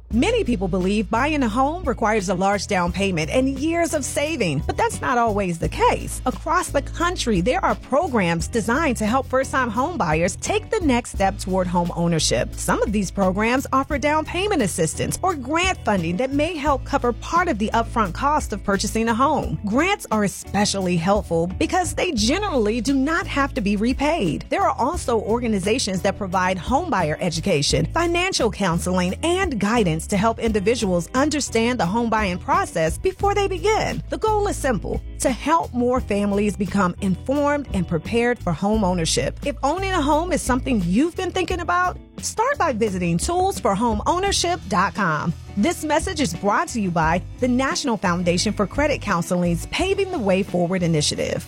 Many people believe buying a home requires a large down payment and years of saving, but that's not always the case. Across the country, there are programs designed to help first-time home buyers take the next step toward home ownership. Some of these programs offer down payment assistance or grant funding that may help cover part of the upfront cost of purchasing a home. Grants are especially helpful because they generally do not have to be repaid. There are also organizations that provide homebuyer education, financial counseling, and guidance to help individuals understand the home buying process before they begin. The goal is simple: to help more families become informed and prepared for home ownership. If owning a home is something you've been thinking about, start by visiting toolsforhomeownership.com. This message is brought to you by the National Foundation for Credit Counseling's Paving the Way Forward initiative.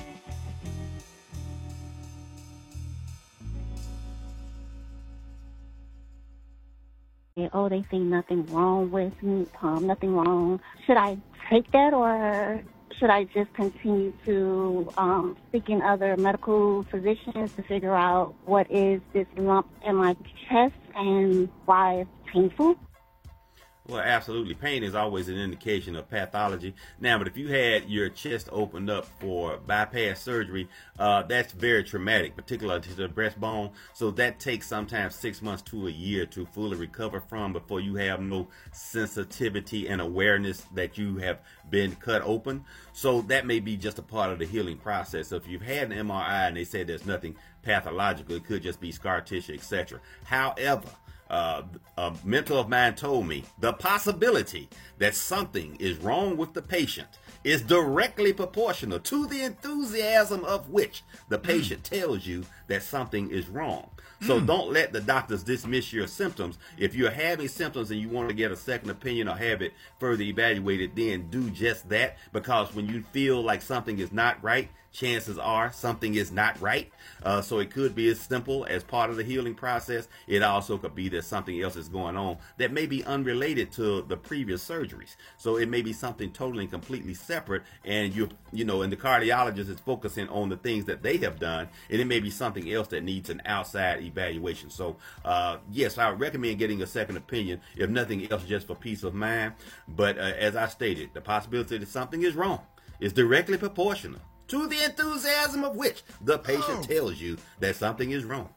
Oh, they see nothing wrong with me, nothing wrong. Should I take that, or should I just continue to seek in other medical physicians to figure out what is this lump in my chest and why it's painful? Well, absolutely. Pain is always an indication of pathology. Now, but if you had your chest opened up for bypass surgery, that's very traumatic, particularly to the breastbone. So that takes sometimes 6 months to a year to fully recover from before you have no sensitivity and awareness that you have been cut open. So that may be just a part of the healing process. So if you've had an MRI and they say there's nothing pathological, it could just be scar tissue, etc. However, a mentor of mine told me the possibility that something is wrong with the patient is directly proportional to the enthusiasm of which the patient tells you that something is wrong. So don't let the doctors dismiss your symptoms. If you're having symptoms and you want to get a second opinion or have it further evaluated, then do just that, because when you feel like something is not right, chances are something is not right. So it could be as simple as part of the healing process. It also could be that something else is going on that may be unrelated to the previous surgeries. So it may be something totally and completely separate, and and the cardiologist is focusing on the things that they have done, and it may be something else that needs an outside evaluation. So yes, I would recommend getting a second opinion, if nothing else, just for peace of mind. But as I stated, the possibility that something is wrong is directly proportional to the enthusiasm of which the patient tells you that something is wrong.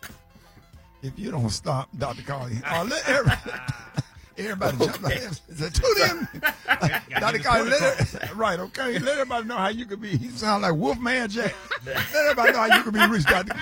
If you don't stop, Dr. Carly, let everybody jump like this. Tune in. Dr. Carly, right, okay? Let everybody know how you could be. You sound like Wolfman Jack. Let everybody know how you could be rich, Dr.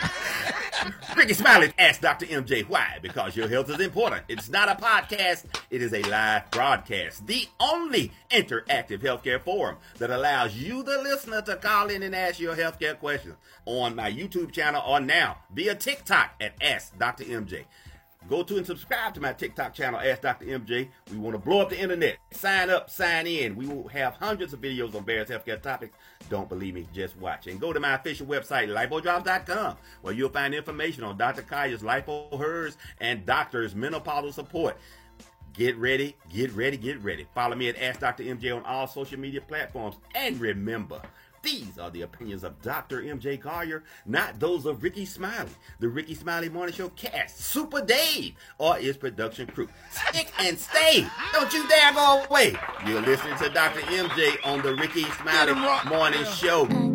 Ricky Smiley asked Dr. MJ why. Because your health is important. It's not a podcast. It is a live broadcast. The only interactive healthcare forum that allows you, the listener, to call in and ask your healthcare questions on my YouTube channel or now via TikTok at Ask Dr. MJ. Go to and subscribe to my TikTok channel, Ask Dr. MJ. We want to blow up the internet. Sign up, sign in. We will have hundreds of videos on various healthcare topics. Don't believe me, just watch. And go to my official website, lipodrops.com, where you'll find information on Dr. Kaya's Lipo, hers, and doctors' menopausal support. Get ready, get ready, get ready. Follow me at Ask Dr. MJ on all social media platforms. And remember, these are the opinions of Dr. MJ Collier, not those of Ricky Smiley, the Ricky Smiley Morning Show cast, Super Dave, or his production crew. Stick and stay. Don't you dare go away. You're listening to Dr. MJ on the Ricky Smiley Morning Show.